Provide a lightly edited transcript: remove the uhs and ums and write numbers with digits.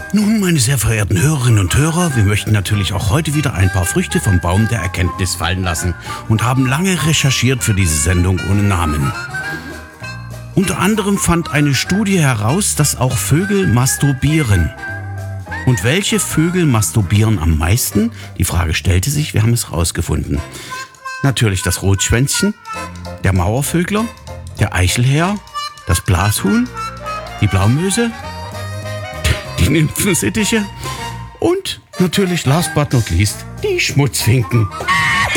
Nun, meine sehr verehrten Hörerinnen und Hörer, wir möchten natürlich auch heute wieder ein paar Früchte vom Baum der Erkenntnis fallen lassen und haben lange recherchiert für diese Sendung ohne Namen. Unter anderem fand eine Studie heraus, dass auch Vögel masturbieren. Und welche Vögel masturbieren am meisten? Die Frage stellte sich, wir haben es rausgefunden. Natürlich das Rotschwänzchen, der Mauervögler, der Eichelhäher, das Blashuhn, die Blaumöse, die Nymphensittiche und natürlich last but not least die Schmutzfinken.